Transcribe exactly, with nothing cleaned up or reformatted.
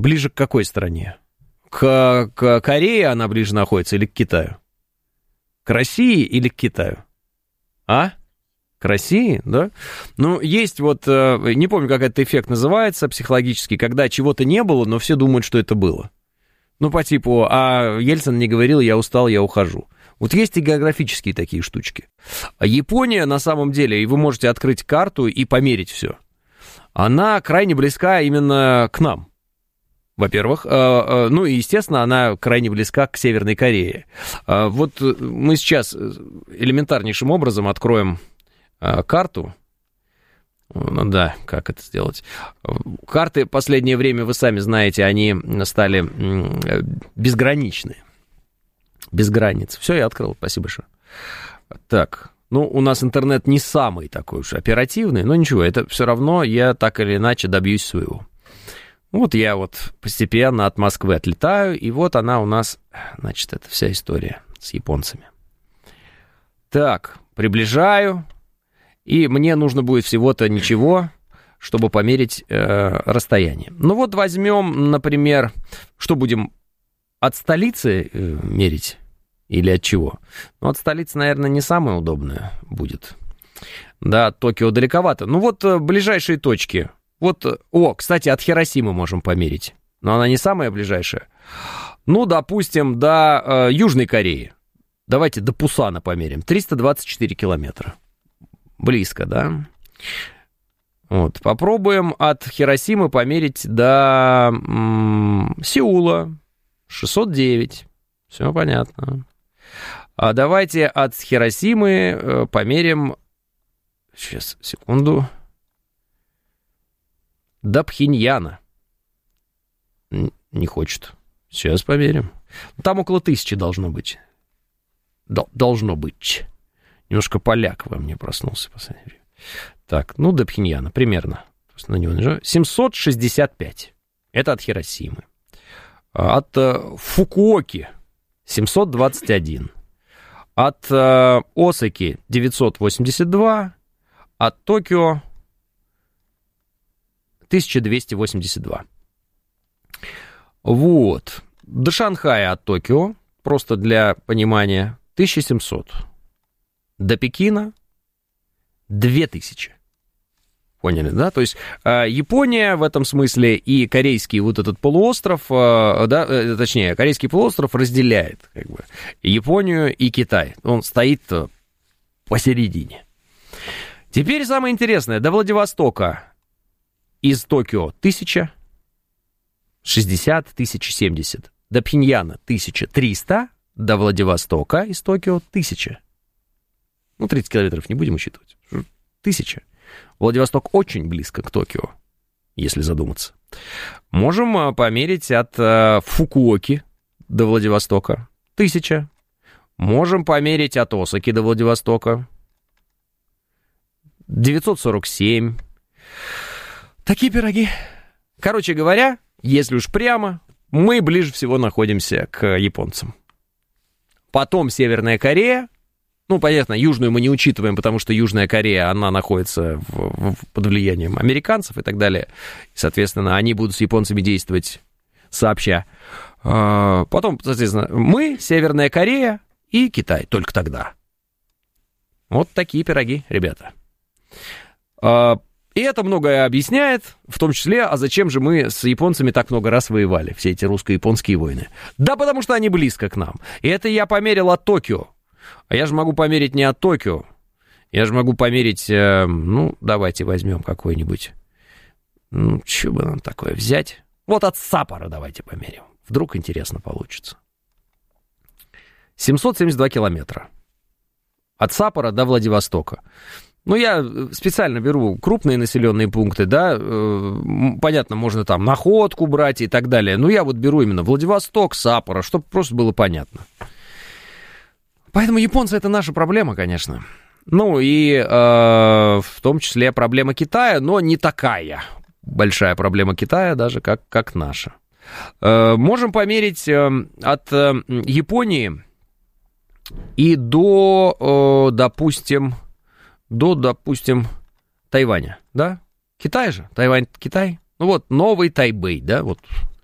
ближе к какой стране? К, к Корее она ближе находится или к Китаю? К России или к Китаю? А? К России, да? Ну, есть вот, не помню, как этот эффект называется психологически, когда чего-то не было, но все думают, что это было. Ну, по типу, а Ельцин не говорил, я устал, я ухожу. Вот есть и географические такие штучки. А Япония, на самом деле, и вы можете открыть карту и померить все, она крайне близка именно к нам. Во-первых, ну и, естественно, она крайне близка к Северной Корее. Вот мы сейчас элементарнейшим образом откроем карту. Ну да, как это сделать? Карты в последнее время, вы сами знаете, они стали безграничные. Без границ. Все, я открыл, спасибо большое. Так, ну, у нас интернет не самый такой уж оперативный, но ничего, это все равно я так или иначе добьюсь своего. Вот я вот постепенно от Москвы отлетаю, и вот она у нас, значит, это вся история с японцами. Так, приближаю, и мне нужно будет всего-то ничего, чтобы померить э, расстояние. Ну вот возьмем, например, что будем от столицы э, мерить или от чего? Ну, от столицы, наверное, не самое удобное будет. Да, от Токио далековато. Ну вот э, ближайшие точки. Вот, о, кстати, от Хиросимы можем померить, но она не самая ближайшая. Ну, допустим, до э, Южной Кореи. Давайте до Пусана померим. триста двадцать четыре километра. Близко, да? Вот, попробуем от Хиросимы померить до м- Сеула. шестьсот девять. Все понятно. А давайте от Хиросимы э, померим... Сейчас, секунду... До Пхеньяна. Не хочет. Сейчас померим. Там около тысячи должно быть. Дол- должно быть. Немножко поляк во мне проснулся в последнее время. Так, ну, до Пхеньяна примерно. На него нажимаю. семьсот шестьдесят пять. Это от Хиросимы. От э, Фукуоки семьсот двадцать один. От э, Осаки девятьсот восемьдесят два. От Токио тысяча двести восемьдесят два. Вот. До Шанхая от Токио, просто для понимания, тысяча семьсот. До Пекина две тысячи. Поняли, да? То есть э, Япония в этом смысле и корейский вот этот полуостров, э, да, э, точнее, корейский полуостров разделяет как бы Японию и Китай. Он стоит э, посередине. Теперь самое интересное. До Владивостока из Токио тысяча шестьдесят, тысяча семьдесят. До Пхеньяна тысяча триста. До Владивостока из Токио тысяча. Ну, тридцать километров не будем учитывать. Тысяча. Владивосток очень близко к Токио, если задуматься. Можем померить от э, Фукуоки до Владивостока. Тысяча. Можем померить от Осаки до Владивостока. девятьсот сорок семь. Такие пироги. Короче говоря, если уж прямо, мы ближе всего находимся к японцам. Потом Северная Корея. Ну, понятно, Южную мы не учитываем, потому что Южная Корея, она находится в, в, под влиянием американцев и так далее. И, соответственно, они будут с японцами действовать сообща. Потом, соответственно, мы, Северная Корея и Китай. Только тогда. Вот такие пироги, ребята. И это многое объясняет, в том числе, а зачем же мы с японцами так много раз воевали, все эти русско-японские войны. Да потому что они близко к нам. И это я померил от Токио. А я же могу померить не от Токио. Я же могу померить, э, ну, давайте возьмем какой-нибудь. Ну, что бы нам такое взять? Вот от Саппоро давайте померим. Вдруг интересно получится. семьсот семьдесят два километра. От Саппоро до Владивостока. Ну, я специально беру крупные населенные пункты, да, понятно, можно там Находку брать и так далее, но я вот беру именно Владивосток, Саппоро, чтобы просто было понятно. Поэтому японцы — это наша проблема, конечно. Ну, и э, в том числе проблема Китая, но не такая большая проблема Китая даже, как, как наша. Э, можем померить э, от э, Японии и до, э, допустим... до, допустим, Тайваня, да? Китай же, Тайвань, Китай. Ну вот, Новый Тайбэй, да, вот